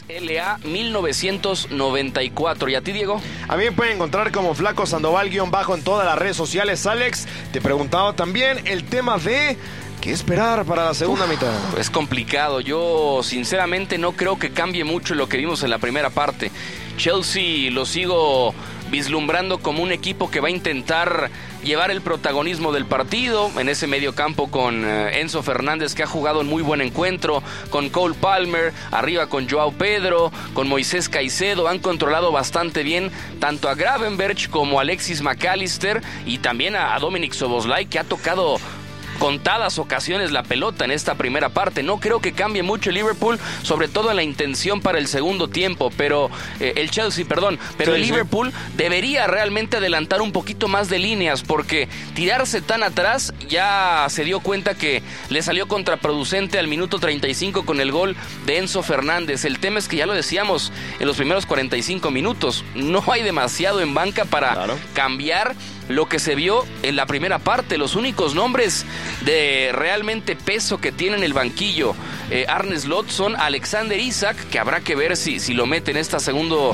LA 1994. ¿Y a ti, Diego? A mí me pueden encontrar como Flaco Sandoval _ en todas las redes sociales. Alex, te preguntaba también el tema de ¿qué esperar para la segunda mitad? Es complicado. Yo sinceramente no creo que cambie mucho lo que vimos en la primera parte. Chelsea lo sigo vislumbrando como un equipo que va a intentar llevar el protagonismo del partido en ese medio campo con Enzo Fernández, que ha jugado un muy buen encuentro, con Cole Palmer, arriba con Joao Pedro, con Moisés Caicedo. Han controlado bastante bien tanto a Gravenberch como a Alexis McAllister y también a Dominic Szoboszlai, que ha tocado contadas ocasiones la pelota en esta primera parte. No creo que cambie mucho el Liverpool, sobre todo en la intención para el segundo tiempo, pero el Liverpool debería realmente adelantar un poquito más de líneas, porque tirarse tan atrás ya se dio cuenta que le salió contraproducente al minuto 35 con el gol de Enzo Fernández. El tema es que ya lo decíamos en los primeros 45 minutos, no hay demasiado en banca para cambiar lo que se vio en la primera parte. Los únicos nombres de realmente peso que tiene en el banquillo Arne Slot son Alexander Isak, que habrá que ver si lo mete en este segundo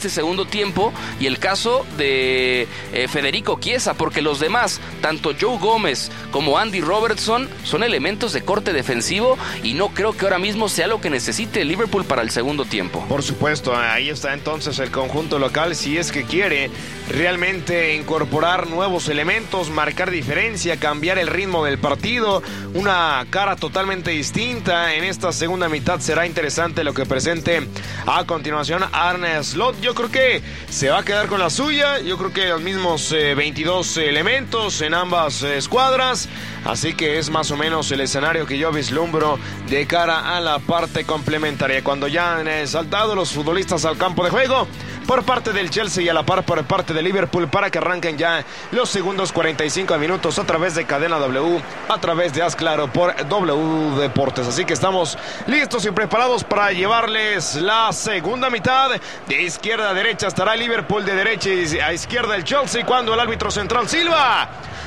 tiempo, y el caso de Federico Chiesa, porque los demás, tanto Joe Gómez como Andy Robertson, son elementos de corte defensivo y no creo que ahora mismo sea lo que necesite el Liverpool para el segundo tiempo. Por supuesto, ahí está entonces el conjunto local, si es que quiere realmente incorporar nuevos elementos, marcar diferencia, cambiar el ritmo del partido, una cara totalmente distinta. En esta segunda mitad será interesante lo que presente a continuación Arne Slot. Yo creo que se va a quedar con la suya, yo creo que los mismos 22 elementos en ambas escuadras, así que es más o menos el escenario que yo vislumbro de cara a la parte complementaria, cuando ya han saltado los futbolistas al campo de juego por parte del Chelsea y a la par por parte de Liverpool, para que arranquen ya los segundos 45 minutos a través de Cadena W, a través de Haz Claro por W Deportes. Así que estamos listos y preparados para llevarles la segunda mitad. De izquierda a derecha estará el Liverpool, de derecha a izquierda el Chelsea, cuando el árbitro central silba.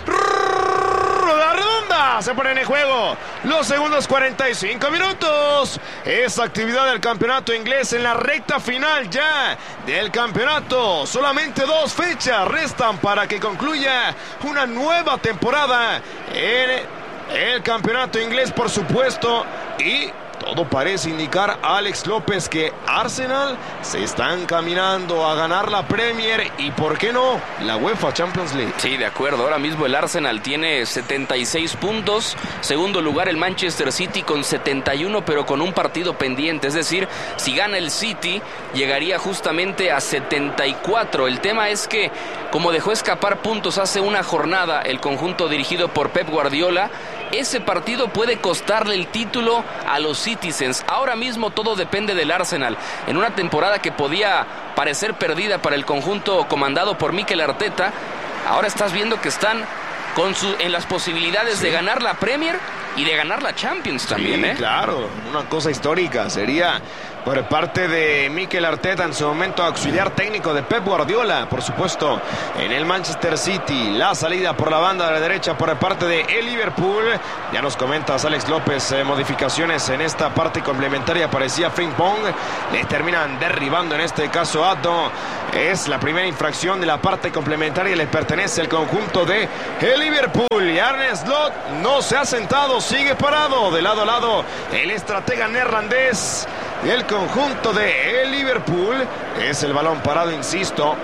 La redonda, se ponen en juego los segundos 45 minutos. Esa actividad del campeonato inglés en la recta final ya del campeonato. Solamente 2 fechas restan para que concluya una nueva temporada en el campeonato inglés, por supuesto, y todo parece indicar, Alex López, que Arsenal se está encaminando a ganar la Premier y, ¿por qué no?, la UEFA Champions League. Sí, de acuerdo. Ahora mismo el Arsenal tiene 76 puntos. Segundo lugar el Manchester City con 71, pero con un partido pendiente. Es decir, si gana el City, llegaría justamente a 74. El tema es que, como dejó escapar puntos hace una jornada el conjunto dirigido por Pep Guardiola, ese partido puede costarle el título a los Citizens. Ahora mismo todo depende del Arsenal. En una temporada que podía parecer perdida para el conjunto comandado por Mikel Arteta, ahora estás viendo que están en las posibilidades de ganar la Premier y de ganar la Champions también. Sí, claro, una cosa histórica sería por parte de Mikel Arteta, en su momento auxiliar técnico de Pep Guardiola, por supuesto, en el Manchester City. La salida por la banda de la derecha por parte de el Liverpool. Ya nos comentas, Alex López, modificaciones en esta parte complementaria. Parecía Frimpong, le terminan derribando en este caso Addo. Es la primera infracción de la parte complementaria y le pertenece al conjunto de el Liverpool. Y Arne Slot no se ha sentado, sigue parado de lado a lado el estratega neerlandés del conjunto de el Liverpool. Es el balón parado, insisto,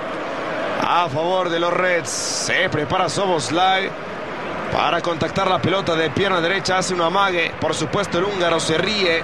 a favor de los Reds. Se prepara Szoboszlai para contactar la pelota de pierna derecha, hace un amague, por supuesto el húngaro se ríe.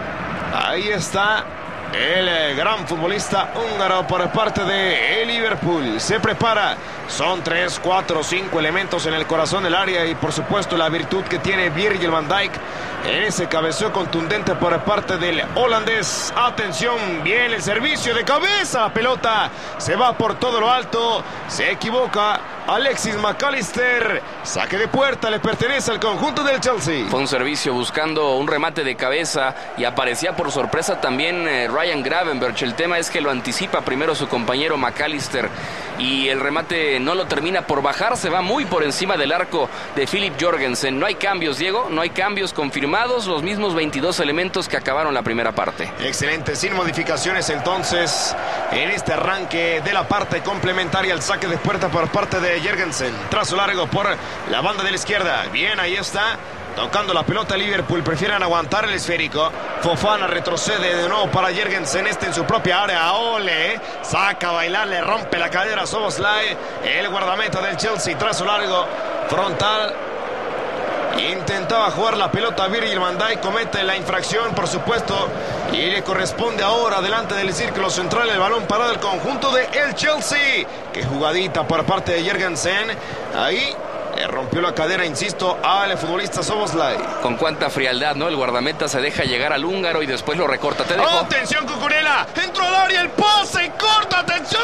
Ahí está el gran futbolista húngaro por parte de el Liverpool. Se prepara, son 3, 4, 5 elementos en el corazón del área y por supuesto la virtud que tiene Virgil van Dijk en ese cabeceo contundente por parte del holandés. Atención, bien el servicio de cabeza, la pelota se va por todo lo alto, se equivoca Alexis McAllister, saque de puerta, le pertenece al conjunto del Chelsea. Fue un servicio buscando un remate de cabeza y aparecía por sorpresa también Ryan Gravenberch. El tema es que lo anticipa primero su compañero McAllister y el remate no lo termina por bajar, se va muy por encima del arco de Philip Jorgensen. No hay cambios, Diego, no hay cambios confirmados, los mismos 22 elementos que acabaron la primera parte. Excelente, sin modificaciones entonces en este arranque de la parte complementaria. El saque de puerta por parte de Jorgensen, trazo largo por la banda de la izquierda. Bien, ahí está, tocando la pelota Liverpool, prefieren aguantar el esférico. Fofana retrocede de nuevo para Jorgensen, en su propia área. Ole, saca a bailar, le rompe la cadera a Szoboszlai, el guardameta del Chelsea, trazo largo, frontal. Intentaba jugar la pelota Virgil van Dijk, comete la infracción por supuesto y le corresponde ahora delante del círculo central el balón parado del conjunto de el Chelsea. Qué jugadita por parte de Jorgensen, ahí le rompió la cadera, insisto, al futbolista Szoboszlai. Con cuánta frialdad, ¿no? El guardameta se deja llegar al húngaro y después lo recorta. Te dejo. ¡Atención, Cucurella! ¡Entró al área, el pase! ¡Corta! ¡Atención!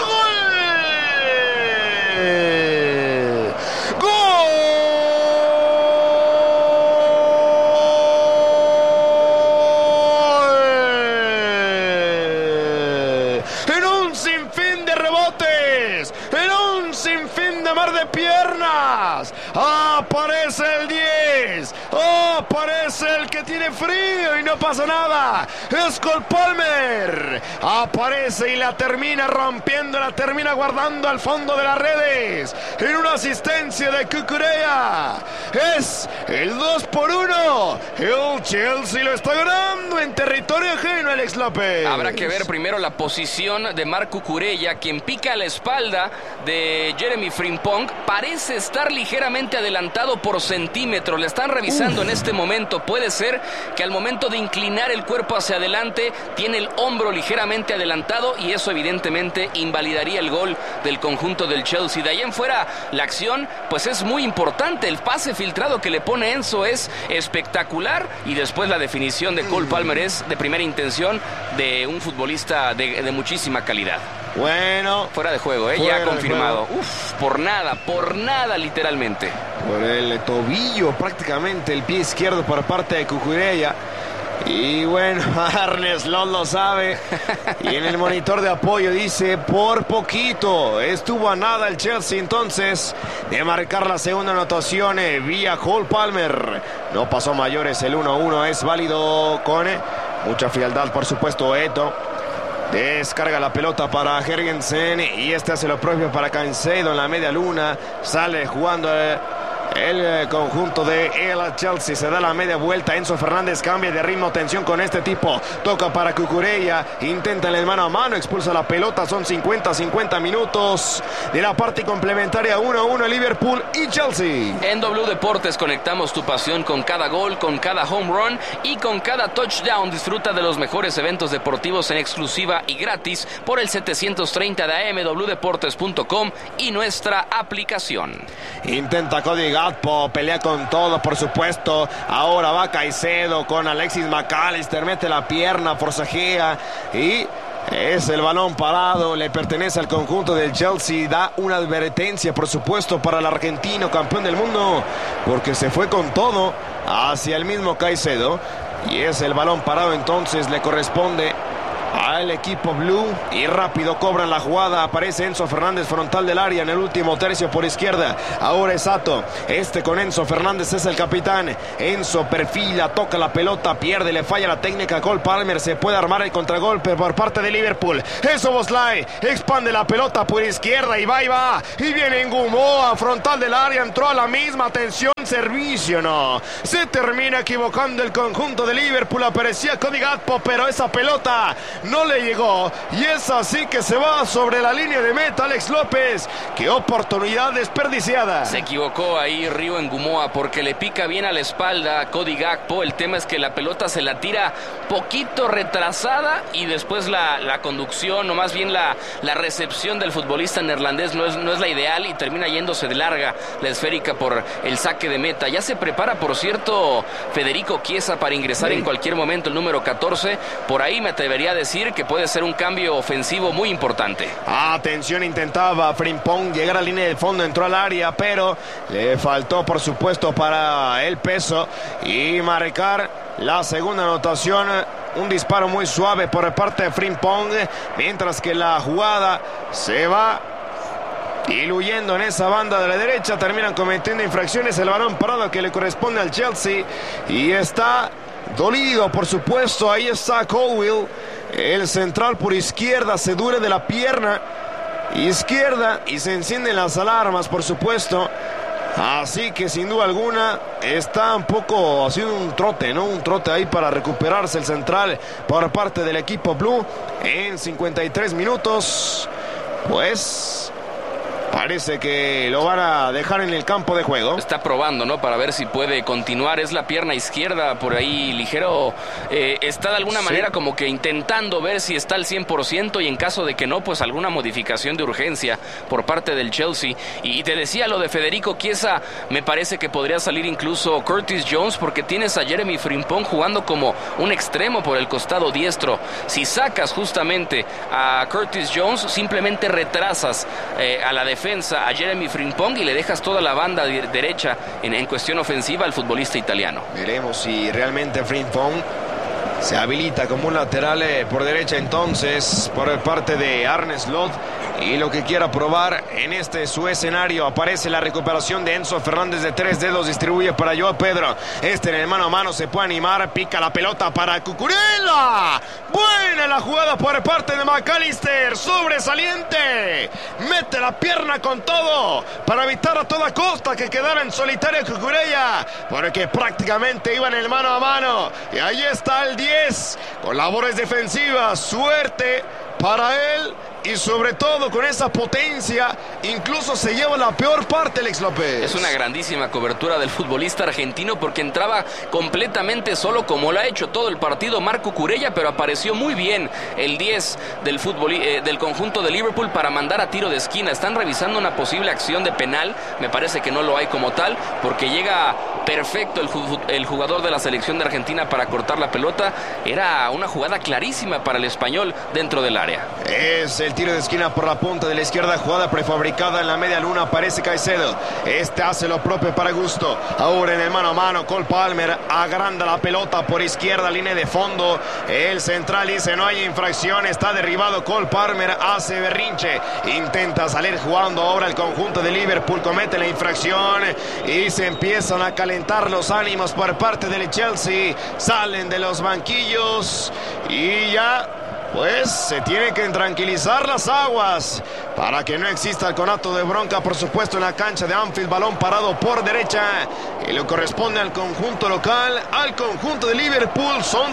¡Gol! Mar de piernas, aparece el 10, aparece el que tiene frío y no pasa nada, es Cole Palmer, aparece y la termina rompiendo, la termina guardando al fondo de las redes, en una asistencia de Cucurella, es el 2-1, el Chelsea lo está ganando en territorio ajeno, Alex López. Habrá que ver primero la posición de Marc Cucurella, quien pica a la espalda de Jeremy Frimpong. Parece estar ligeramente adelantado por centímetros. Le están revisando en este momento. Puede ser que al momento de inclinar el cuerpo hacia adelante tiene el hombro ligeramente adelantado y eso evidentemente invalidaría el gol del conjunto del Chelsea. De ahí en fuera la acción pues es muy importante. El pase filtrado que le pone Enzo es espectacular y después la definición de Cole Palmer es de primera intención de un futbolista de muchísima calidad. Bueno, fuera de juego, ya confirmado. Por nada literalmente. Por el tobillo prácticamente, el pie izquierdo por parte de Cucurella. Y bueno, Arne Slot lo sabe. Y en el monitor de apoyo dice, por poquito, estuvo a nada el Chelsea entonces de marcar la segunda anotación vía Cole Palmer. No pasó mayores, el 1-1 es válido con mucha frialdad, por supuesto, Eto. Descarga la pelota para Jorgensen y este hace lo propio para Caicedo en la media luna. Sale jugando el conjunto de el Chelsea, se da la media vuelta. Enzo Fernández cambia de ritmo, tensión con este tipo, toca para Cucurella, intenta el mano a mano, expulsa la pelota. Son 50 minutos de la parte complementaria. 1-1 Liverpool y Chelsea. En W Deportes conectamos tu pasión con cada gol, con cada home run y con cada touchdown. Disfruta de los mejores eventos deportivos en exclusiva y gratis por el 730 de AM, wdeportes.com y nuestra aplicación. Intenta Cody Gakpo, pelea con todo, por supuesto. Ahora va Caicedo con Alexis McAllister, mete la pierna, forcejea y es el balón parado, le pertenece al conjunto del Chelsea. Da una advertencia, por supuesto, para el argentino campeón del mundo, porque se fue con todo hacia el mismo Caicedo y es el balón parado, entonces le corresponde al equipo blue y rápido cobran la jugada. Aparece Enzo Fernández frontal del área en el último tercio por izquierda. Ahora es Sato, con Enzo Fernández es el capitán. Enzo perfila, toca la pelota, pierde, le falla la técnica. Cole Palmer, se puede armar el contragolpe por parte de Liverpool. Szoboszlai expande la pelota por izquierda y va y viene Ngumoa frontal del área, entró a la misma. Atención, servicio, no, se termina equivocando el conjunto de Liverpool. Aparecía Cody Gakpo, pero esa pelota no le llegó y es así que se va sobre la línea de meta. Alex López, qué oportunidad desperdiciada. Se equivocó ahí Rio Ngumoa porque le pica bien a la espalda a Cody Gakpo. El tema es que la pelota se la tira poquito retrasada y después la conducción o más bien la recepción del futbolista neerlandés no es la ideal y termina yéndose de larga la esférica por el saque de meta. Ya se prepara, por cierto, Federico Chiesa para ingresar en cualquier momento, el número 14. Por ahí me atrevería a decir que puede ser un cambio ofensivo muy importante. Atención, intentaba Frimpong llegar a la línea de fondo, entró al área, pero le faltó, por supuesto, para el peso y marcar la segunda anotación un disparo muy suave por parte de Frimpong, mientras que la jugada se va diluyendo en esa banda de la derecha. Terminan cometiendo infracciones. El balón parado que le corresponde al Chelsea y está dolido, por supuesto. Ahí está Colwill, el central por izquierda, se duele de la pierna izquierda y se encienden las alarmas, por supuesto. Así que sin duda alguna está un poco haciendo un trote, ¿no? Un trote ahí para recuperarse el central por parte del equipo blue en 53 minutos. Pues parece que lo van a dejar en el campo de juego. Está probando, ¿no? Para ver si puede continuar. Es la pierna izquierda por ahí ligero. Está de alguna manera como que intentando ver si está al 100% y en caso de que no, pues alguna modificación de urgencia por parte del Chelsea. Y te decía lo de Federico Chiesa, me parece que podría salir incluso Curtis Jones porque tienes a Jeremy Frimpong jugando como un extremo por el costado diestro. Si sacas justamente a Curtis Jones, simplemente retrasas a la defensa a Jeremy Frimpong y le dejas toda la banda derecha en cuestión ofensiva al futbolista italiano. Veremos si realmente Frimpong se habilita como un lateral por derecha entonces por parte de Arne Slot. Y lo que quiera probar en este su escenario. Aparece la recuperación de Enzo Fernández de 3 dedos. Distribuye para Joao Pedro. En el mano a mano se puede animar. Pica la pelota para Cucurella. Buena la jugada por parte de McAllister. Sobresaliente. Mete la pierna con todo para evitar a toda costa que quedara en solitario Cucurella, porque prácticamente iba en el mano a mano. Y ahí está el 10 con labores defensivas. Suerte para él. Y sobre todo con esa potencia, incluso se lleva la peor parte Alex López. Es una grandísima cobertura del futbolista argentino porque entraba completamente solo como lo ha hecho todo el partido Marco Cucurella, pero apareció muy bien el 10 del conjunto de Liverpool para mandar a tiro de esquina. Están revisando una posible acción de penal, me parece que no lo hay como tal, porque llega perfecto el jugador de la selección de Argentina para cortar la pelota. Era una jugada clarísima para el español dentro del área. Es el tiro de esquina por la punta de la izquierda, jugada prefabricada en la media luna. Aparece Caicedo, hace lo propio para Gusto. Ahora en el mano a mano, Cole Palmer agranda la pelota por izquierda, línea de fondo. El central dice no hay infracción, está derribado. Cole Palmer hace berrinche, intenta salir jugando ahora el conjunto de Liverpool, comete la infracción y se empiezan a calentar los ánimos por parte del Chelsea. Salen de los banquillos y ya pues se tienen que tranquilizar las aguas para que no exista el conato de bronca, por supuesto, en la cancha de Anfield. Balón parado por derecha y le corresponde al conjunto local, al conjunto de Liverpool. Son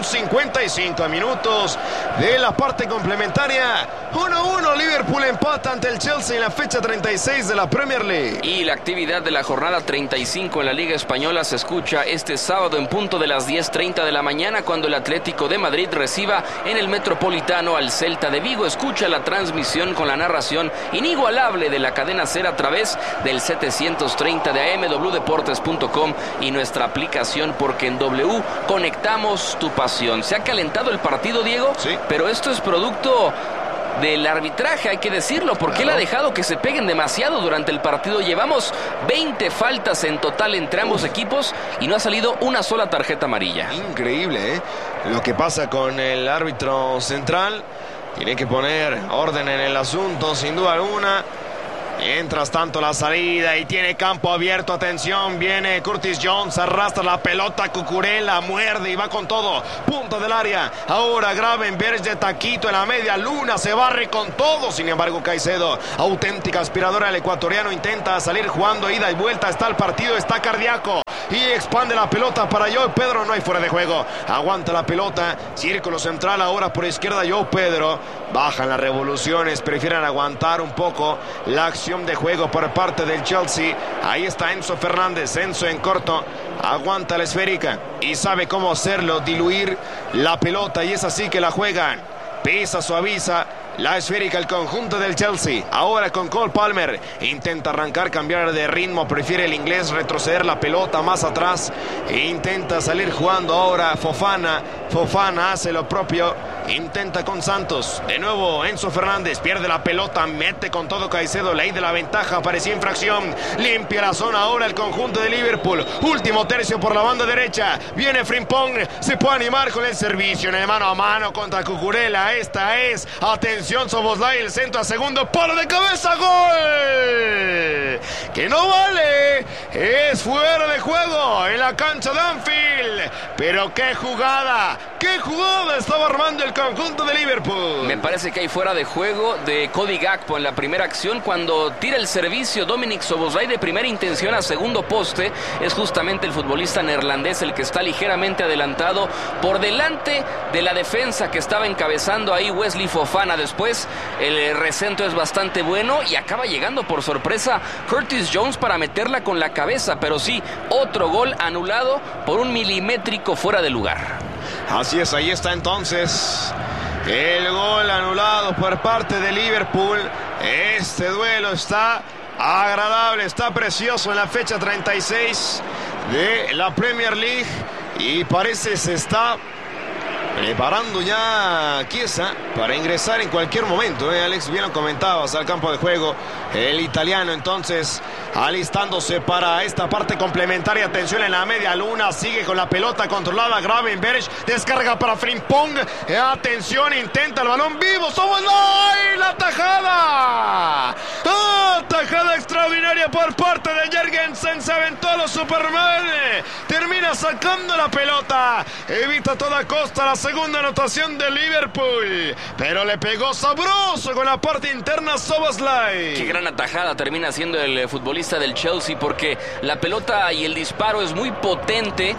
55 minutos de la parte complementaria. 1-1, Liverpool empata ante el Chelsea en la fecha 36 de la Premier League. Y la actividad de la jornada 35 en la Liga Española se escucha este sábado en punto de las 10:30 de la mañana, cuando el Atlético de Madrid reciba en el Metropolitano al Celta de Vigo. Escucha la transmisión con la narración inigualable de la cadena SER a través del 730 de AM, wdeportes.com y nuestra aplicación, porque en W conectamos tu pasión. Se ha calentado el partido, Diego, sí, pero esto es producto del arbitraje, hay que decirlo, porque él ha dejado que se peguen demasiado durante el partido. Llevamos 20 faltas en total entre ambos equipos y no ha salido una sola tarjeta amarilla. Increíble, ¿eh? Lo que pasa con el árbitro central. Tiene que poner orden en el asunto, sin duda alguna. Mientras tanto la salida y tiene campo abierto, atención, viene Curtis Jones, arrastra la pelota, Cucurella muerde y va con todo, punto del área. Ahora Gravenberch de taquito en la media luna, se barre con todo. Sin embargo Caicedo, auténtica aspiradora, el ecuatoriano intenta salir jugando ida y vuelta, está el partido, está cardíaco y expande la pelota para Joao Pedro. No hay fuera de juego, aguanta la pelota, círculo central ahora por izquierda Joao Pedro. Bajan las revoluciones, prefieren aguantar un poco la acción de juego por parte del Chelsea. Ahí está Enzo Fernández, Enzo en corto, aguanta la esférica y sabe cómo hacerlo, diluir la pelota, y es así que la juegan. Pisa, suaviza la esférica el conjunto del Chelsea. Ahora con Cole Palmer, intenta arrancar, cambiar de ritmo, prefiere el inglés retroceder la pelota más atrás e intenta salir jugando ahora Fofana hace lo propio intenta con Santos, de nuevo Enzo Fernández, pierde la pelota, mete con todo Caicedo, ley de la ventaja, parecía infracción, limpia la zona ahora el conjunto de Liverpool, último tercio por la banda derecha, viene Frimpong, se puede animar con el servicio en el mano a mano contra Cucurella, esta es, atención Szoboszlai, el centro a segundo palo de cabeza, gol, que no vale, es fuera de juego en la cancha de Anfield, pero qué jugada estaba armando el conjunto de Liverpool. Me parece que hay fuera de juego de Cody Gakpo en la primera acción cuando tira el servicio Dominic Szoboszlai de primera intención a segundo poste. Es justamente el futbolista neerlandés el que está ligeramente adelantado por delante de la defensa que estaba encabezando ahí Wesley Fofana. Después el recentro es bastante bueno y acaba llegando por sorpresa Curtis Jones para meterla con la cabeza, pero sí, otro gol anulado por un milimétrico fuera de lugar. Así es, ahí está entonces el gol anulado por parte de Liverpool. Este duelo está agradable, está precioso en la fecha 36 de la Premier League y parece se está preparando ya Chiesa para ingresar en cualquier momento. Alex, bien lo comentabas, al campo de juego el italiano entonces alistándose para esta parte complementaria. Atención en la media luna, sigue con la pelota controlada Gravenberch, descarga para Frimpong, atención, intenta el balón vivo, Szoboszlai, la tajada, tajada extraordinaria por parte de Jørgensen, se aventó a los Superman, termina sacando la pelota, evita a toda costa la segunda anotación de Liverpool, pero le pegó sabroso con la parte interna Szoboszlai. Qué gran atajada termina siendo el futbolista del Chelsea, porque la pelota y el disparo es muy potente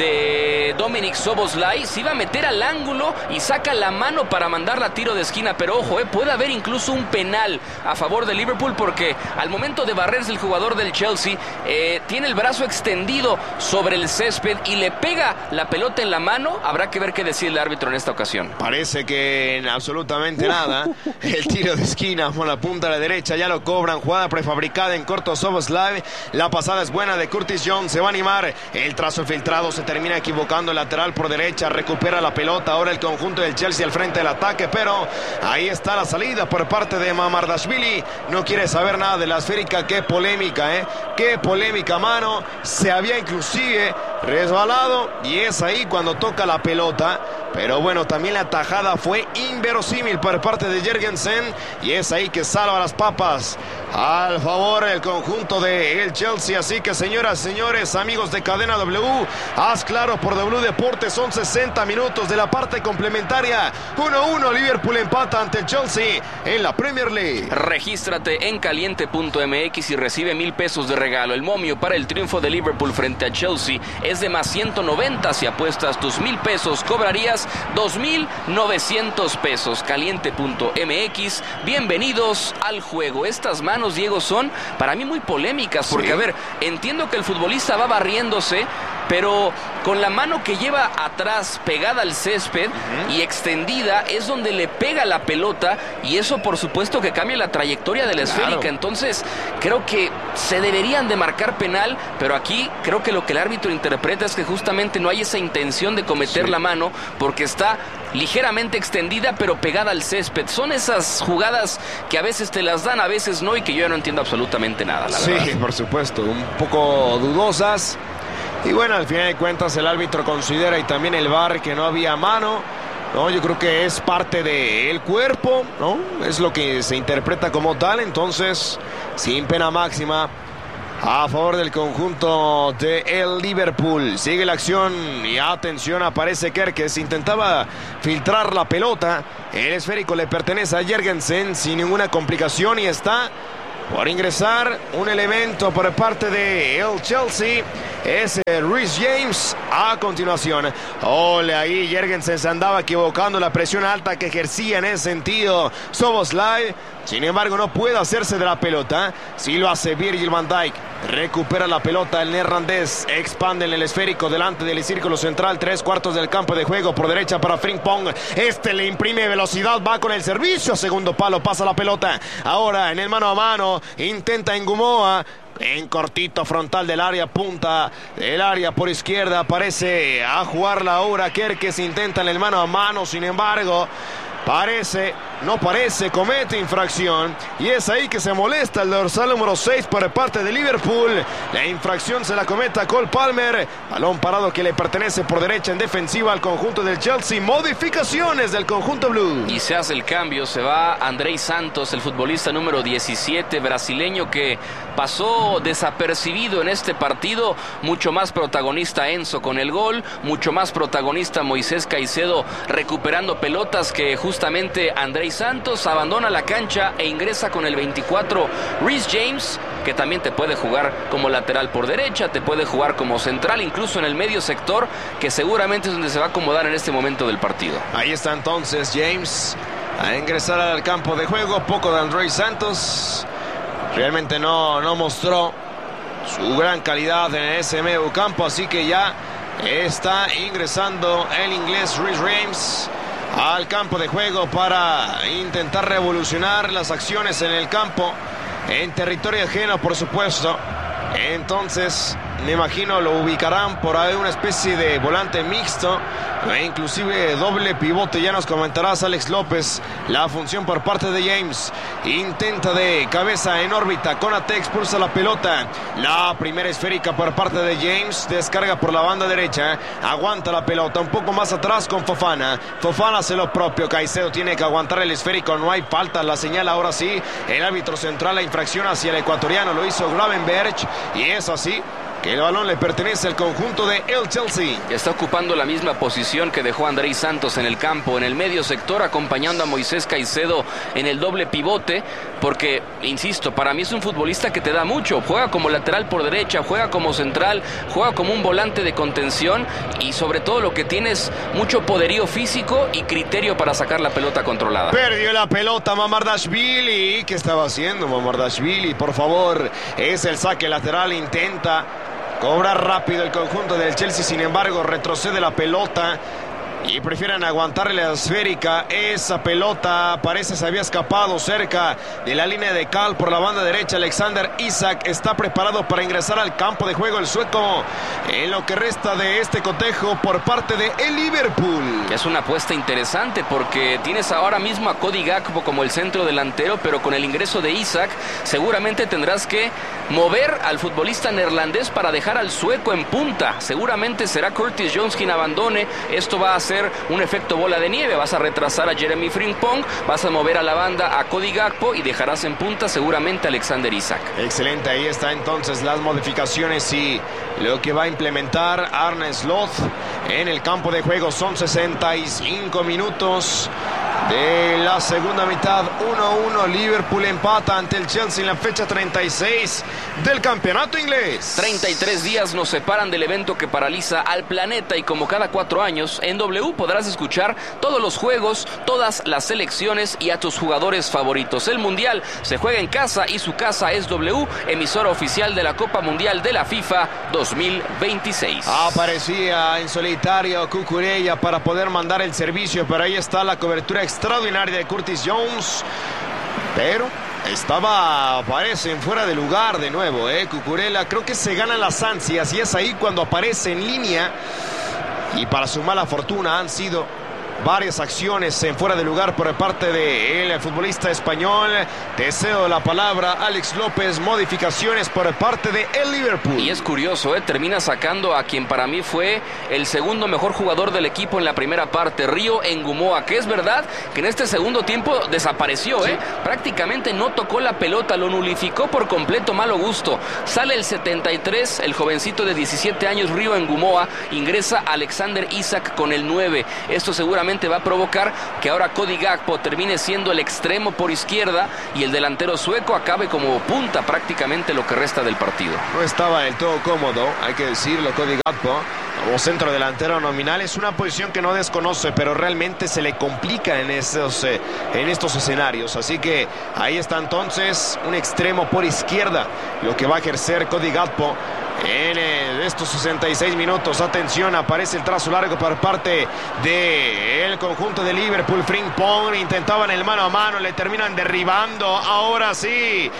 de Dominic Szoboszlai, se iba a meter al ángulo y saca la mano para mandarla a tiro de esquina, pero ojo, puede haber incluso un penal a favor de Liverpool, porque al momento de barrerse el jugador del Chelsea tiene el brazo extendido sobre el césped y le pega la pelota en la mano. Habrá que ver qué decir el árbitro en esta ocasión. Parece que en absolutamente nada. El tiro de esquina por la punta a la derecha, ya lo cobran, jugada prefabricada en corto Szoboszlai, la pasada es buena de Curtis Jones, se va a animar, el trazo filtrado, se termina equivocando, el lateral por derecha, recupera la pelota, ahora el conjunto del Chelsea al frente del ataque, pero ahí está la salida por parte de Mamardashvili, no quiere saber nada de la esférica. Qué polémica, qué polémica, mano, se había inclusive resbalado y es ahí cuando toca la pelota, pero bueno, también la tajada fue inverosímil por parte de Jørgensen y es ahí que salva las papas al favor del conjunto de el Chelsea. Así que señoras, señores, amigos de Cadena W, haz claro por W Deportes, son 60 minutos de la parte complementaria, 1-1, Liverpool empata ante el Chelsea en la Premier League. Regístrate en caliente.mx y recibe 1,000 pesos de regalo. El momio para el triunfo de Liverpool frente a Chelsea es de más 190. Si apuestas tus 1,000 pesos, cobrarías 2,900 pesos. Caliente.mx, bienvenidos al juego. Estas manos, Diego, son para mí muy polémicas, porque sí. A ver, entiendo que el futbolista va barriéndose, pero con la mano que lleva atrás pegada al césped y extendida es donde le pega la pelota, y eso por supuesto que cambia la trayectoria de la esférica. Entonces creo que se deberían de marcar penal, pero aquí creo que lo que el árbitro interpreta es que justamente no hay esa intención de cometer la mano, porque está ligeramente extendida pero pegada al césped. Son esas jugadas que a veces te las dan, a veces no, y que yo no entiendo absolutamente nada, la verdad. Sí, por supuesto, un poco dudosas. Y bueno, al final de cuentas el árbitro considera, y también el VAR, que no había mano, ¿no? Yo creo que es parte del cuerpo, ¿no? Es lo que se interpreta como tal. Entonces, sin pena máxima a favor del conjunto de el Liverpool. Sigue la acción y atención, aparece Kerkez, intentaba filtrar la pelota, el esférico le pertenece a Jørgensen sin ninguna complicación y está por ingresar un elemento por parte de el Chelsea, es Reece James. A continuación, ole, ahí Jørgensen se andaba equivocando, la presión alta que ejercía en ese sentido Szoboszlai, sin embargo no puede hacerse de la pelota, si lo hace Virgil van Dijk, recupera la pelota el neerlandés, expande en el esférico delante del círculo central, 3/4 del campo de juego, por derecha para Frimpong, este le imprime velocidad, va con el servicio, segundo palo, pasa la pelota, ahora en el mano a mano, intenta Ngumoa, En cortito, frontal del área, punta del área por izquierda. Parece a jugarla ahora Kerkez. Intenta en el mano a mano, sin embargo, comete infracción. Y es ahí que se molesta el dorsal número 6 por parte de Liverpool. La infracción se la comete a Cole Palmer. Balón parado que le pertenece por derecha en defensiva al conjunto del Chelsea. Modificaciones del conjunto blue. Y se hace el cambio, se va Andrei Santos, el futbolista número 17 brasileño que pasó desapercibido en este partido. Mucho más protagonista Enzo con el gol, mucho más protagonista Moisés Caicedo recuperando pelotas que justamente Andrei Santos. Abandona la cancha e ingresa con el 24 Reece James, que también te puede jugar como lateral por derecha, te puede jugar como central, incluso en el medio sector, que seguramente es donde se va a acomodar en este momento del partido. Ahí está entonces James a ingresar al campo de juego. Poco de Andrei Santos, realmente no mostró su gran calidad en ese medio campo, así que ya está ingresando el inglés Reece James al campo de juego para intentar revolucionar las acciones en el campo, en territorio ajeno, por supuesto. Entonces, me imagino lo ubicarán por ahí una especie de volante mixto e inclusive doble pivote. Ya nos comentarás, Alex López, la función por parte de James. Intenta de cabeza en órbita, Konate expulsa la pelota. La primera esférica por parte de James, descarga por la banda derecha, aguanta la pelota un poco más atrás con Fofana. Fofana hace lo propio, Caicedo tiene que aguantar el esférico, no hay falta, la señala ahora sí el árbitro central. La infracción hacia el ecuatoriano lo hizo Gravenberch, y es así que el balón le pertenece al conjunto de el Chelsea. Está ocupando la misma posición que dejó Andrei Santos en el campo, en el medio sector, acompañando a Moisés Caicedo en el doble pivote, porque, insisto, para mí es un futbolista que te da mucho. Juega como lateral por derecha, juega como central, juega como un volante de contención, y sobre todo lo que tiene es mucho poderío físico y criterio para sacar la pelota controlada. Perdió la pelota Mamardashvili. ¿Qué estaba haciendo Mamardashvili? Por favor, es el saque lateral, intenta cobrar rápido el conjunto del Chelsea, sin embargo retrocede la pelota y prefieren aguantarle la esférica. Esa pelota parece se había escapado cerca de la línea de cal por la banda derecha. Alexander Isak está preparado para ingresar al campo de juego el sueco en lo que resta de este cotejo por parte de el Liverpool. Es una apuesta interesante porque tienes ahora mismo a Cody Gakpo como el centro delantero, pero con el ingreso de Isak seguramente tendrás que mover al futbolista neerlandés para dejar al sueco en punta. Seguramente será Curtis Jones quien abandone. Esto va a ser un efecto bola de nieve. Vas a retrasar a Jeremy Frimpong, vas a mover a la banda a Cody Gakpo y dejarás en punta seguramente a Alexander Isak. Excelente, ahí está entonces las modificaciones y lo que va a implementar Arne Slot en el campo de juego. Son 65 minutos de la segunda mitad. 1-1, Liverpool empata ante el Chelsea en la fecha 36 del campeonato inglés. 33 días nos separan del evento que paraliza al planeta, y como cada 4 años en W podrás escuchar todos los juegos, todas las selecciones y a tus jugadores favoritos. El Mundial se juega en casa y su casa es W, emisora oficial de la Copa Mundial de la FIFA 2026. Aparecía en solitario Cucurella para poder mandar el servicio, pero ahí está la cobertura extraordinaria de Curtis Jones, pero parece fuera de lugar de nuevo, Cucurella. Creo que se ganan las ansias y es ahí cuando aparece en línea, y para su mala fortuna han sido varias acciones en fuera de lugar por parte del futbolista español. Te cedo la palabra, Alex López. Modificaciones por parte de el Liverpool. Y es curioso, termina sacando a quien para mí fue el segundo mejor jugador del equipo en la primera parte, Río Ngumoa, que es verdad que en este segundo tiempo desapareció, sí. Prácticamente no tocó la pelota, lo nulificó por completo, malo gusto. Sale el 73, el jovencito de 17 años, Río Ngumoa, ingresa Alexander Isak con el 9. Esto seguramente va a provocar que ahora Cody Gakpo termine siendo el extremo por izquierda y el delantero sueco acabe como punta prácticamente lo que resta del partido. No estaba del todo cómodo, hay que decirlo, Cody Gakpo como centro delantero nominal. Es una posición que no desconoce, pero realmente se le complica en estos escenarios. Así que ahí está entonces un extremo por izquierda, lo que va a ejercer Cody Gakpo en estos 66 minutos. Atención, aparece el trazo largo por parte del conjunto de Liverpool. Frimpong intentaban el mano a mano, le terminan derribando. Ahora sí,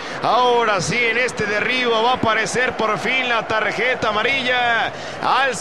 en este derribo va a aparecer por fin la tarjeta amarilla al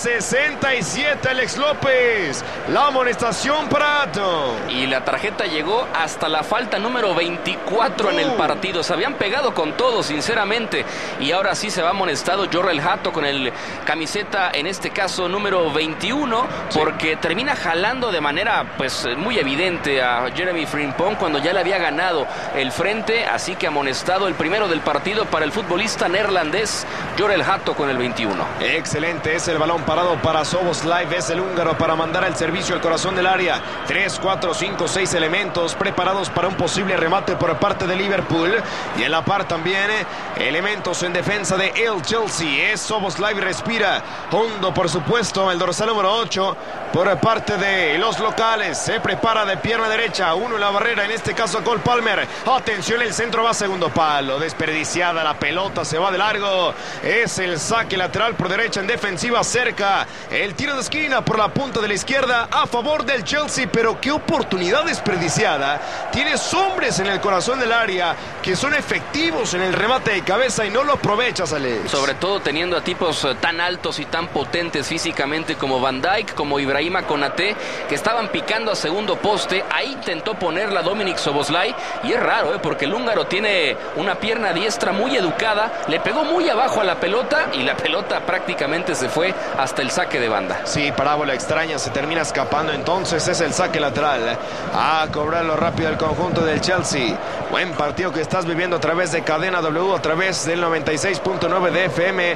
67, Alex López. La amonestación para Ato. Y la tarjeta llegó hasta la falta número 24 en el partido. Se habían pegado con todo, sinceramente. Y ahora sí se va amonestado Jorrel Hato con el camiseta, en este caso número 21, porque termina jalando de manera pues muy evidente a Jeremy Frimpong cuando ya le había ganado el frente. Así que amonestado el primero del partido para el futbolista neerlandés Jorrel Hato con el 21. Excelente, es el balón parado para Szoboszlai, es el húngaro para mandar el servicio al corazón del área. 3, 4, 5, 6 elementos preparados para un posible remate por parte de Liverpool. Y en la par también elementos en defensa de el Chelsea. Es Szoboszlai, respira hondo, por supuesto, el dorsal número 8 por parte de los locales. Se prepara de pierna derecha, uno en la barrera, en este caso Cole Palmer. Atención, el centro va a segundo palo, desperdiciada la pelota, se va de largo. Es el saque lateral por derecha en defensiva, cerca el tiro de esquina por la punta de la izquierda a favor del Chelsea. Pero qué oportunidad desperdiciada. Tienes hombres en el corazón del área que son efectivos en el remate de cabeza y no lo aprovechas, Alex. Sobre todo teniendo a tipos tan altos y tan potentes físicamente como Van Dijk, como Ibrahima Konaté, que estaban picando a segundo poste. Ahí intentó ponerla Dominik Szoboszlai y es raro, porque el húngaro tiene una pierna diestra muy educada, le pegó muy abajo a la pelota y la pelota prácticamente se fue hasta el saque de banda. Sí, parábola extraña, se termina escapando, entonces es el saque lateral a cobrarlo rápido el conjunto del Chelsea. Buen partido que estás viviendo a través de Cadena W, a través del 96.9 de FM,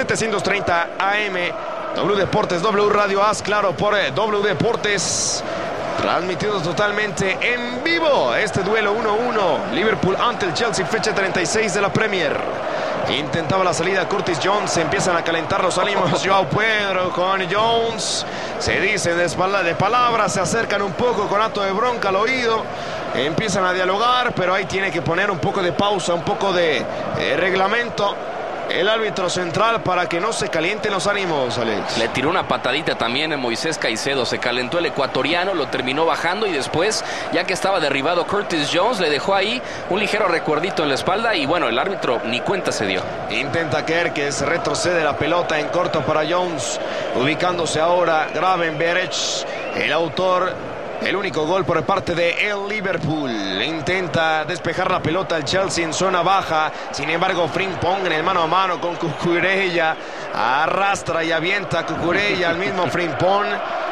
730 AM, W Deportes, W Radio, haz claro por W Deportes. Transmitido totalmente en vivo este duelo 1-1, Liverpool ante el Chelsea, fecha 36 de la Premier. Intentaba la salida Curtis Jones, se empiezan a calentar los ánimos. Joao Pedro con Jones, se dicen de palabras, se acercan un poco con acto de bronca al oído, empiezan a dialogar, pero ahí tiene que poner un poco de pausa, un poco de reglamento el árbitro central para que no se calienten los ánimos, Alex. Le tiró una patadita también a Moisés Caicedo, se calentó el ecuatoriano, lo terminó bajando y después, ya que estaba derribado Curtis Jones, le dejó ahí un ligero recuerdito en la espalda y bueno, el árbitro ni cuenta se dio. Intenta Kerkez, retrocede la pelota en corto para Jones, ubicándose ahora Gravenberch, el autor. El único gol por parte de el Liverpool. Intenta despejar la pelota al Chelsea en zona baja. Sin embargo, Frimpong en el mano a mano con Cucurella. Arrastra y avienta a Cucurella al mismo Frimpong.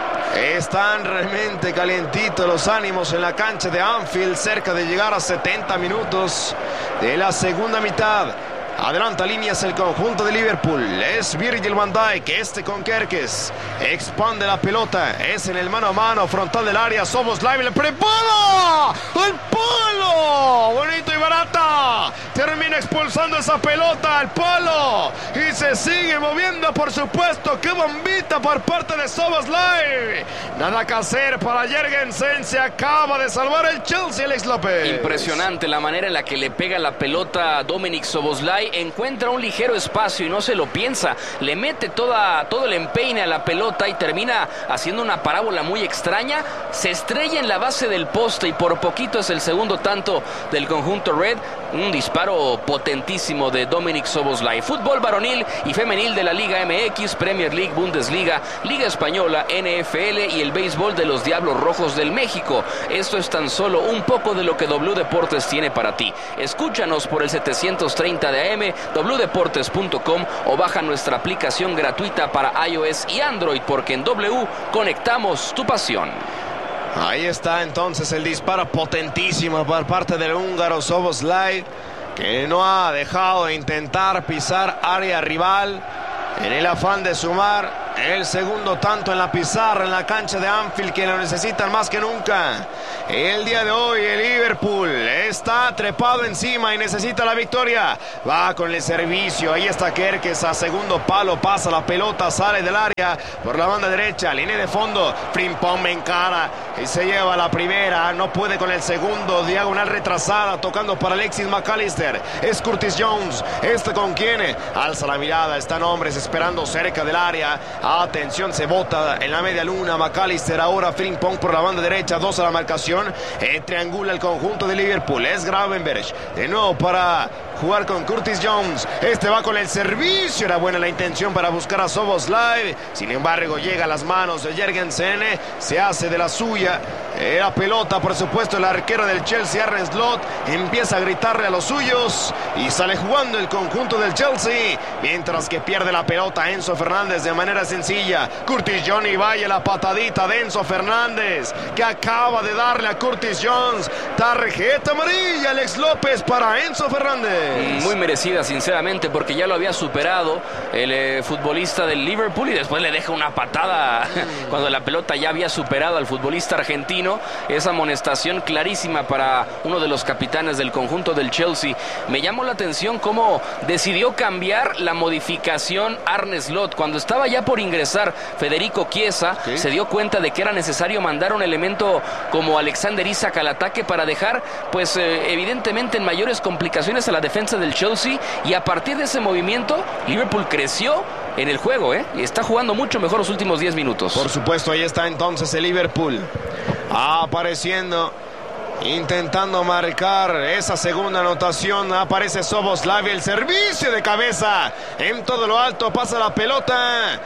Están realmente calientitos los ánimos en la cancha de Anfield. Cerca de llegar a 70 minutos de la segunda mitad. Adelanta líneas el conjunto de Liverpool. Es Virgil van Dijk, este con Kerkez. Expande la pelota. Es en el mano a mano, frontal del área. Szoboszlai le prepara. ¡El palo! Bonito y barata. Termina expulsando esa pelota al palo. Y se sigue moviendo, por supuesto. ¡Qué bombita por parte de Szoboszlai! Nada que hacer para Jürgensen. Se acaba de salvar el Chelsea, Alex López. Impresionante la manera en la que le pega la pelota a Dominik Szoboszlai. Encuentra un ligero espacio y no se lo piensa, le mete todo el empeine a la pelota y termina haciendo una parábola muy extraña, se estrella en la base del poste y por poquito es el segundo tanto del conjunto Red. Un disparo potentísimo de Dominik Szoboszlai. Fútbol varonil y femenil de la Liga MX, Premier League, Bundesliga, Liga Española, NFL y el béisbol de los Diablos Rojos del México. Esto es tan solo un poco de lo que W Deportes tiene para ti. Escúchanos por el 730 de AM, wdeportes.com o baja nuestra aplicación gratuita para iOS y Android, porque en W conectamos tu pasión. Ahí está entonces el disparo potentísimo por parte del húngaro Szoboszlai, que no ha dejado de intentar pisar área rival en el afán de sumar el segundo tanto en la pizarra, en la cancha de Anfield, que lo necesitan más que nunca. El día de hoy el Liverpool está trepado encima y necesita la victoria. Va con el servicio, ahí está Kerkez a segundo palo, pasa la pelota, sale del área por la banda derecha, línea de fondo, Frimpong me encara y se lleva la primera, no puede con el segundo, diagonal retrasada, tocando para Alexis McAllister, es Curtis Jones, con quién, alza la mirada, están hombres esperando cerca del área, atención, se bota en la media luna, McAllister, ahora Frimpong por la banda derecha, 2 a la marcación, triangula el conjunto de Liverpool, es Gravenberch, de nuevo para jugar con Curtis Jones, va con el servicio, era buena la intención para buscar a Szoboszlai, sin embargo llega a las manos de Jørgensen, se hace de la suya, la pelota por supuesto el arquero del Chelsea, Arne Slot, empieza a gritarle a los suyos y sale jugando el conjunto del Chelsea, mientras que pierde la pelota Enzo Fernández de manera sencilla, Curtis Jones y vaya la patadita de Enzo Fernández, que acaba de darle a Curtis Jones, tarjeta amarilla, Alex López para Enzo Fernández. Muy merecida sinceramente, porque ya lo había superado el futbolista del Liverpool y después le deja una patada cuando la pelota ya había superado al futbolista argentino. Esa amonestación clarísima para uno de los capitanes del conjunto del Chelsea. Me llamó la atención cómo decidió cambiar la modificación Arne Slot. Cuando estaba ya por ingresar Federico Chiesa, se dio cuenta de que era necesario mandar un elemento como Alexander Isak al ataque para dejar, pues evidentemente en mayores complicaciones a la defensa del Chelsea, y a partir de ese movimiento Liverpool creció en el juego, y está jugando mucho mejor los últimos 10 minutos. Por supuesto, ahí está entonces el Liverpool apareciendo, intentando marcar esa segunda anotación. Aparece Szoboszlai, el servicio de cabeza en todo lo alto, pasa la pelota,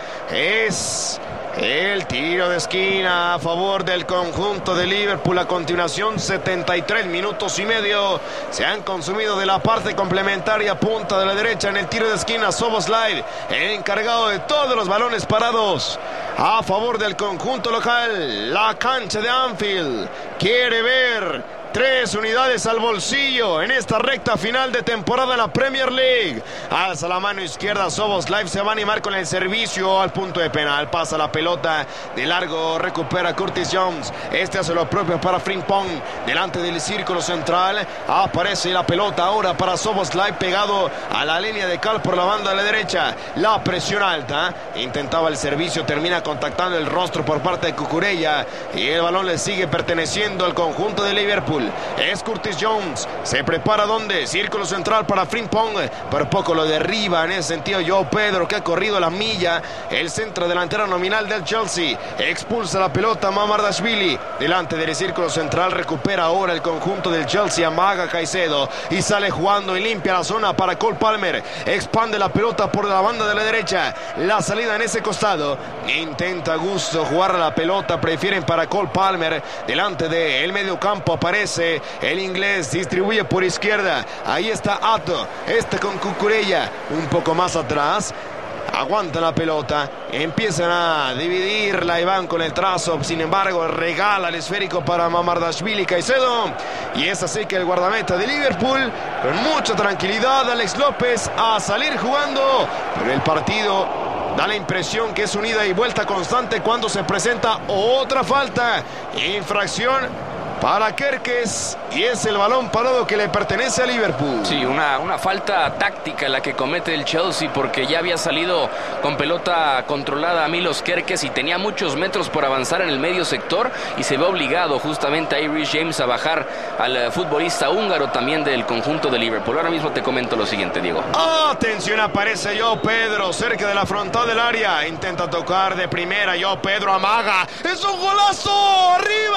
es el tiro de esquina a favor del conjunto de Liverpool. A continuación, 73 minutos y medio se han consumido de la parte complementaria, punta de la derecha en el tiro de esquina. Szoboszlai, encargado de todos los balones parados a favor del conjunto local. La cancha de Anfield quiere ver 3 unidades al bolsillo en esta recta final de temporada en la Premier League. Alza la mano izquierda, Szoboszlai se va a animar con el servicio al punto de penal. Pasa la pelota de largo, recupera Curtis Jones. Hace lo propio para Frimpong, delante del círculo central. Aparece la pelota ahora para Szoboszlai, pegado a la línea de cal por la banda de la derecha. La presión alta, intentaba el servicio, termina contactando el rostro por parte de Cucurella y el balón le sigue perteneciendo al conjunto de Liverpool. Es Curtis Jones, se prepara donde, círculo central para Frimpong, por poco lo derriba en ese sentido João Pedro, que ha corrido la milla, el centro delantero nominal del Chelsea, expulsa la pelota Mamardashvili, delante del círculo central, recupera ahora el conjunto del Chelsea, amaga Caicedo y sale jugando y limpia la zona para Cole Palmer, expande la pelota por la banda de la derecha, la salida en ese costado, intenta Gusto jugar a la pelota, prefieren para Cole Palmer, delante del medio campo aparece el inglés, distribuye por izquierda, ahí está Ato, con Cucurella un poco más atrás, aguanta la pelota, empiezan a dividirla y van con el trazo, sin embargo regala el esférico para Mamardashvili Caicedo, y es así que el guardameta de Liverpool con mucha tranquilidad, Alex López, a salir jugando, pero el partido da la impresión que es un ida y vuelta constante cuando se presenta otra falta, infracción para Kerkez, y es el balón parado que le pertenece a Liverpool. Sí, una falta táctica la que comete el Chelsea, porque ya había salido con pelota controlada a Milos Kerkez y tenía muchos metros por avanzar en el medio sector, y se ve obligado justamente a Irish James a bajar al futbolista húngaro también del conjunto de Liverpool. Ahora mismo te comento lo siguiente, Diego. Atención, aparece João Pedro cerca de la frontal del área, intenta tocar de primera, João Pedro amaga, es un golazo,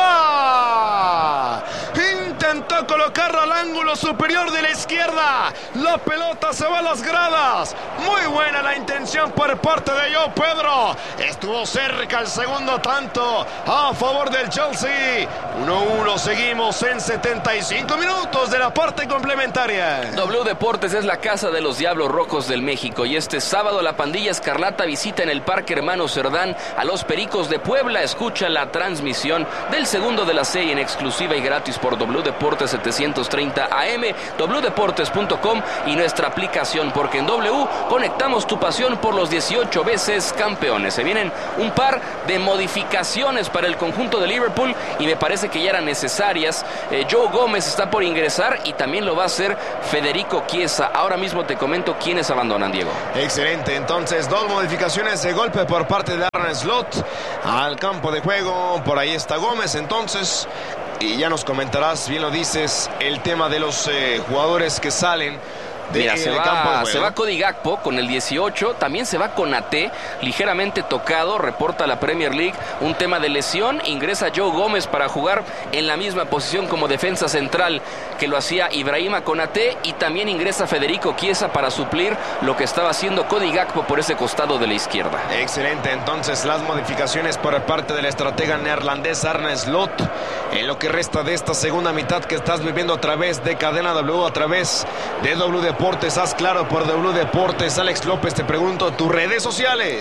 arriba, intentó colocarla al ángulo superior de la izquierda, la pelota se va a las gradas, muy buena la intención por parte de João Pedro, estuvo cerca el segundo tanto a favor del Chelsea. 1-1, seguimos en 75 minutos de la parte complementaria. W Deportes es la casa de los Diablos Rojos del México, y este sábado la pandilla escarlata visita en el Parque Hermano Cerdán a los Pericos de Puebla. Escucha la transmisión del segundo de la serie en exclusiva y gratis por W Deportes 730 AM, wdeportes.com y nuestra aplicación, porque en W conectamos tu pasión por los 18 veces campeones. Se vienen un par de modificaciones para el conjunto de Liverpool y me parece que ya era necesario innecesarias. Joe Gómez está por ingresar y también lo va a hacer Federico Chiesa. Ahora mismo te comento quiénes abandonan, Diego. Excelente, entonces 2 modificaciones de golpe por parte de Arne Slot al campo de juego. Por ahí está Gómez, entonces, y ya nos comentarás, bien lo dices, el tema de los jugadores que salen. Mira, se va Cody Gakpo con el 18, también se va Konaté, ligeramente tocado, reporta la Premier League, un tema de lesión. Ingresa Joe Gómez para jugar en la misma posición como defensa central que lo hacía Ibrahima Konaté, y también ingresa Federico Chiesa para suplir lo que estaba haciendo Cody Gakpo por ese costado de la izquierda. Excelente, entonces las modificaciones por parte del estratega neerlandés Arne Slot en lo que resta de esta segunda mitad que estás viviendo a través de Cadena W, a través de W Deportes. Haz claro por W Deportes. Alex López, te pregunto, tus redes sociales.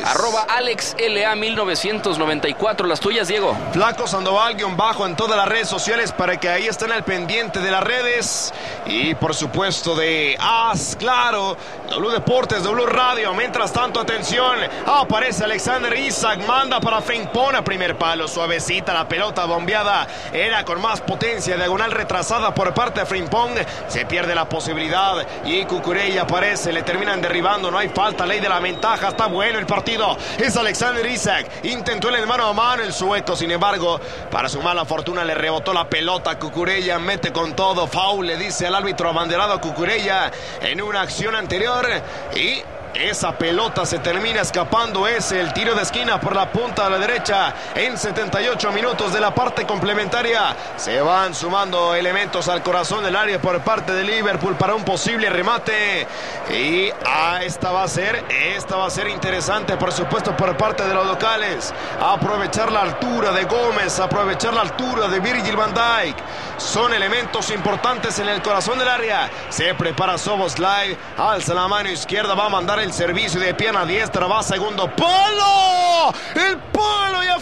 @AlexLA1994, las tuyas, Diego. Flaco Sandoval _ en todas las redes sociales para que ahí estén al pendiente de las redes. Y por supuesto de Haz claro, W Deportes, W Radio. Mientras tanto, atención, aparece Alexander Isak, manda para Frimpong a primer palo, suavecita la pelota bombeada, era con más potencia, diagonal retrasada por parte de Frimpong, se pierde la posibilidad y Cucurella aparece, le terminan derribando, no hay falta, ley de la ventaja, está bueno el partido. Es Alexander Isak, intentó el mano a mano el sueco, sin embargo, para su mala fortuna le rebotó la pelota. Cucurella mete con todo, foul, le dice al árbitro abanderado a Cucurella en una acción anterior, y esa pelota se termina escapando. Es el tiro de esquina por la punta de la derecha en 78 minutos de la parte complementaria. Se van sumando elementos al corazón del área por parte de Liverpool para un posible remate. Y esta va a ser interesante, por supuesto, por parte de los locales. Aprovechar la altura de Gómez, aprovechar la altura de Virgil van Dijk. Son elementos importantes en el corazón del área. Se prepara Szoboszlai, alza la mano izquierda, va a mandar el servicio de pierna diestra, va a segundo palo, el palo y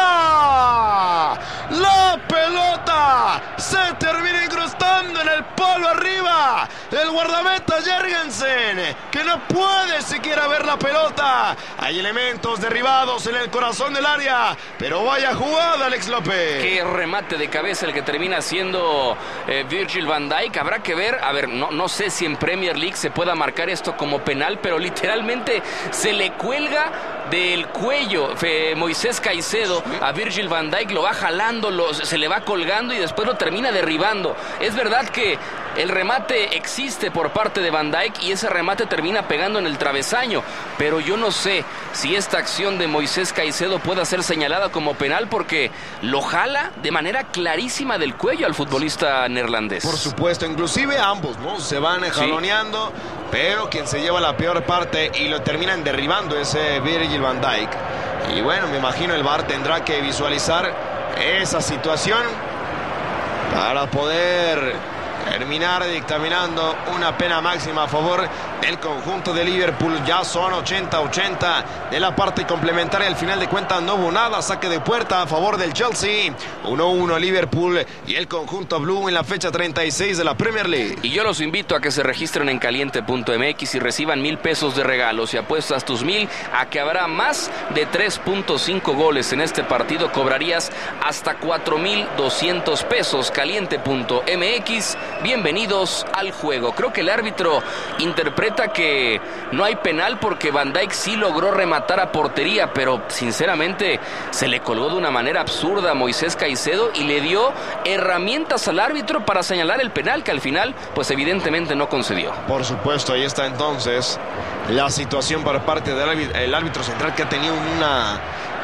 afuera. La pelota se termina incrustando en el palo arriba. El guardameta Jørgensen, que no puede siquiera ver la pelota. Hay elementos derribados en el corazón del área, pero vaya jugada, Alex López. Qué remate de cabeza el que termina siendo Virgil van Dijk. Habrá que ver, no sé si en Premier League se pueda marcar esto como penal, pero literalmente se le cuelga del cuello Moisés Caicedo a Virgil van Dijk, lo va jalando, se le va colgando y después lo termina derribando. Es verdad que el remate existe por parte de Van Dijk y ese remate termina pegando en el travesaño, pero yo no sé si esta acción de Moisés Caicedo pueda ser señalada como penal, porque lo jala de manera clarísima del cuello al futbolista neerlandés. Por supuesto, inclusive ambos, ¿no? Se van jaloneando, sí, pero quien se lleva la peor parte y lo terminan derribando es Virgil van Dijk. Y bueno, me imagino el VAR tendrá que visualizar esa situación para poder terminar dictaminando una pena máxima a favor del conjunto de Liverpool. Ya son 80-80 de la parte complementaria. Al final de cuentas no hubo nada. Saque de puerta a favor del Chelsea. 1-1 Liverpool y el conjunto blue en la fecha 36 de la Premier League. Y yo los invito a que se registren en caliente.mx y reciban 1,000 pesos de regalo. Si apuestas tus 1,000 a que habrá más de 3.5 goles en este partido, cobrarías hasta 4,200 pesos. Caliente.mx. Bienvenidos al juego. Creo que el árbitro interpreta que no hay penal porque Van Dijk sí logró rematar a portería, pero sinceramente se le colgó de una manera absurda a Moisés Caicedo y le dio herramientas al árbitro para señalar el penal, que al final pues evidentemente no concedió. Por supuesto, ahí está entonces la situación por parte del árbitro central, que ha tenido una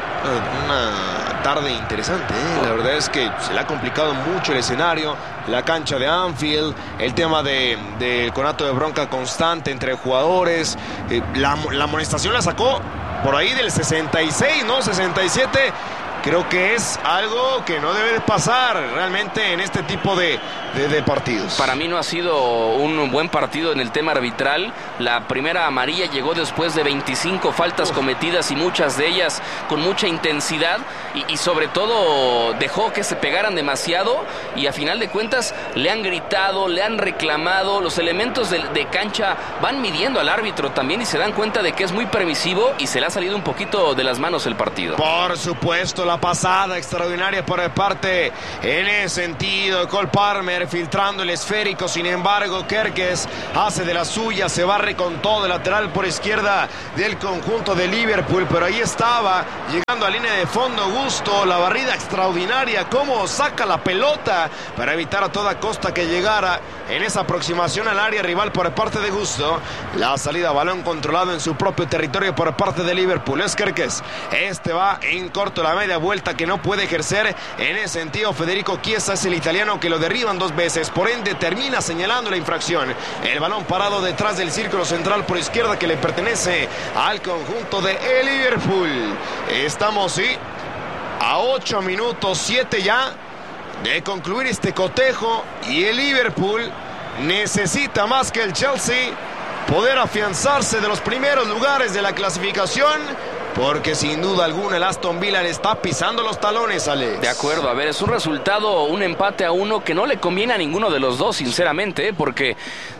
tarde interesante, ¿eh? La verdad es que se le ha complicado mucho el escenario, la cancha de Anfield, el tema del conato de bronca constante entre jugadores. La amonestación la sacó por ahí del 66, ¿no? 67. Creo que es algo que no debe de pasar realmente en este tipo de partidos. Para mí no ha sido un buen partido en el tema arbitral. La primera amarilla llegó después de 25 faltas cometidas y muchas de ellas con mucha intensidad y sobre todo dejó que se pegaran demasiado y a final de cuentas le han gritado, le han reclamado. Los elementos de cancha van midiendo al árbitro también y se dan cuenta de que es muy permisivo y se le ha salido un poquito de las manos el partido. Por supuesto, la pasada extraordinaria por parte en ese sentido. Cole Palmer filtrando el esférico. Sin embargo, Kerkez hace de la suya, se barre con todo el lateral por izquierda del conjunto de Liverpool. Pero ahí estaba, llegando a línea de fondo Gusto. La barrida extraordinaria, cómo saca la pelota para evitar a toda costa que llegara en esa aproximación al área rival por parte de Gusto. La salida, balón controlado en su propio territorio por parte de Liverpool. Es Kerkez. Este va en corto, la media vuelta que no puede ejercer. En ese sentido, Federico Chiesa es el italiano que lo derriban 2 veces. Por ende, termina señalando la infracción. El balón parado detrás del círculo central por izquierda que le pertenece al conjunto de Liverpool. Estamos, sí, a 8 minutos, 7 ya de concluir este cotejo. Y el Liverpool necesita más que el Chelsea poder afianzarse de los primeros lugares de la clasificación, porque sin duda alguna el Aston Villa le está pisando los talones, Alex. De acuerdo, a ver, es un resultado, un empate a 1 que no le conviene a ninguno de los dos, sinceramente, porque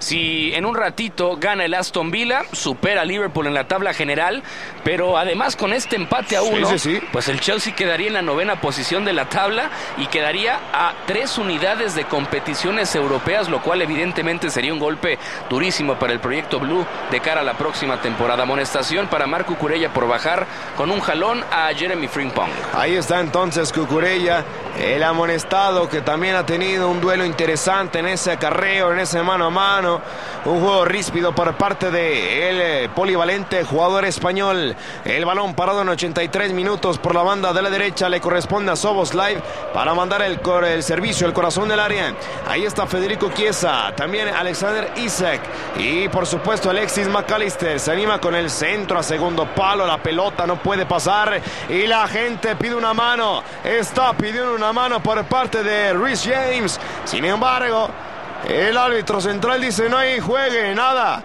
si en un ratito gana el Aston Villa, supera a Liverpool en la tabla general, pero además con este empate a 1, pues el Chelsea quedaría en la 9ª posición de la tabla y quedaría a 3 unidades de competiciones europeas, lo cual evidentemente sería un golpe durísimo para el proyecto Blue de cara a la próxima temporada. Amonestación para Marc Cucurella por bajar con un jalón a Jeremy Frimpong. Ahí está entonces Cucurella, el amonestado, que también ha tenido un duelo interesante en ese acarreo, en ese mano a mano. Un juego ríspido por parte de el polivalente jugador español. El balón parado en 83 minutos por la banda de la derecha le corresponde a Szoboszlai para mandar el servicio al corazón del área. Ahí está Federico Chiesa, también Alexander Isak y por supuesto Alexis McAllister. Se anima con el centro a segundo palo, la pelota no puede pasar y la gente pide una mano. Está pidiendo una mano por parte de Reece James. Sin embargo, el árbitro central dice: no hay juegue, nada.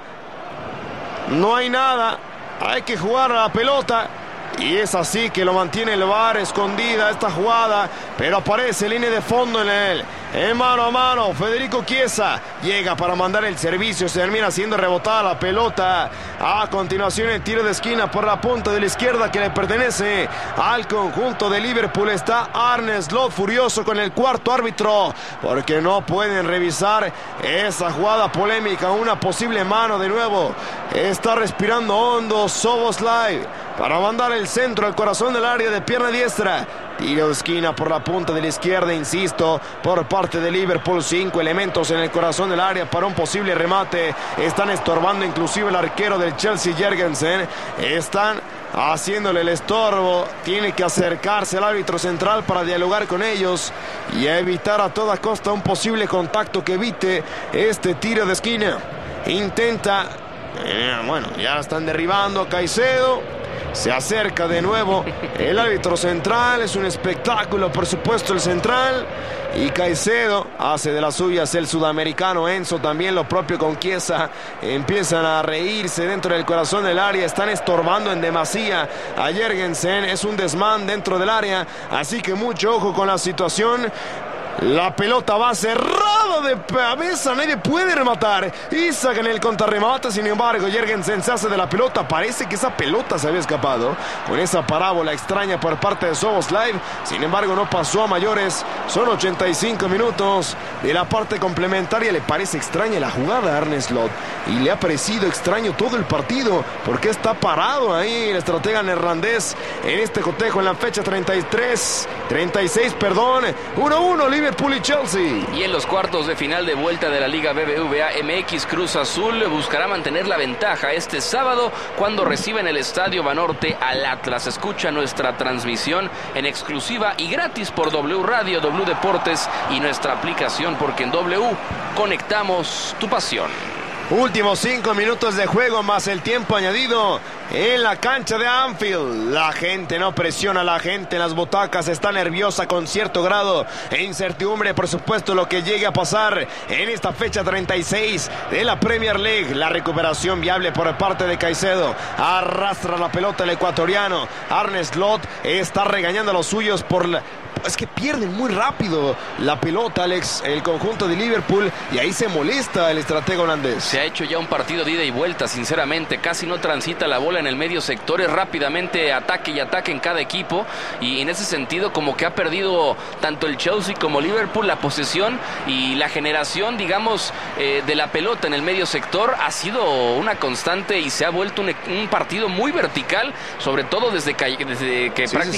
No hay nada. Hay que jugar a la pelota. Y es así que lo mantiene el VAR, escondida esta jugada, pero aparece línea de fondo en mano a mano. Federico Chiesa llega para mandar el servicio, se termina siendo rebotada la pelota. A continuación el tiro de esquina por la punta de la izquierda que le pertenece al conjunto de Liverpool. Está Arne Slot furioso con el cuarto árbitro porque no pueden revisar esa jugada polémica, una posible mano de nuevo. Está respirando hondo Szoboszlai para mandar el centro al corazón del área de pierna diestra. Tiro de esquina por la punta de la izquierda, insisto, por parte de Liverpool. 5 elementos en el corazón del área para un posible remate. Están estorbando inclusive el arquero del Chelsea, Jørgensen. Están haciéndole el estorbo. Tiene que acercarse al árbitro central para dialogar con ellos y evitar a toda costa un posible contacto que evite este tiro de esquina. Intenta, bueno, ya están derribando a Caicedo. Se acerca de nuevo el árbitro central. Es un espectáculo, por supuesto, el central. Y Caicedo hace de las suyas el sudamericano. Enzo también lo propio con Chiesa. Empiezan a reírse dentro del corazón del área. Están estorbando en demasía a Jørgensen. Es un desmán dentro del área. Así que mucho ojo con la situación. La pelota va cerrada de cabeza, nadie puede rematar. Isak en el contrarremate, sin embargo, Jørgensen se hace de la pelota. Parece que esa pelota se había escapado con esa parábola extraña por parte de Szoboszlai. Sin embargo, no pasó a mayores. Son 85 minutos de la parte complementaria. Le parece extraña la jugada a Arne Slot y le ha parecido extraño todo el partido porque está parado ahí el estratega neerlandés en este cotejo en la fecha 36, 1-1 Liverpool y Chelsea. Y en los cuartos de final de vuelta de la Liga BBVA MX, Cruz Azul buscará mantener la ventaja este sábado cuando reciba en el Estadio Banorte al Atlas. Escucha nuestra transmisión en exclusiva y gratis por W Radio, W Deportes y nuestra aplicación, porque en W conectamos tu pasión. Últimos 5 minutos de juego más el tiempo añadido en la cancha de Anfield. La gente no presiona, la gente en las butacas está nerviosa con cierto grado e incertidumbre, por supuesto, lo que llegue a pasar en esta fecha 36 de la Premier League. La recuperación viable por parte de Caicedo. Arrastra la pelota el ecuatoriano. Arne Slot está regañando a los suyos por es que pierden muy rápido la pelota, Alex, el conjunto de Liverpool, y ahí se molesta el estratega holandés. Se ha hecho ya un partido de ida y vuelta, sinceramente, casi no transita la bola en el medio sector, es rápidamente ataque y ataque en cada equipo, y en ese sentido como que ha perdido tanto el Chelsea como Liverpool la posesión y la generación, digamos, de la pelota en el medio sector ha sido una constante y se ha vuelto un partido muy vertical, sobre todo desde que prácticamente